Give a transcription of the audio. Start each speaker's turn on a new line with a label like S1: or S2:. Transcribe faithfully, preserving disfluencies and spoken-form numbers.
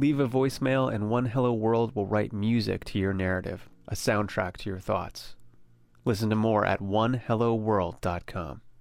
S1: Leave a voicemail and One Hello World will write music to your narrative, a soundtrack to your thoughts. Listen to more at one hello world dot com.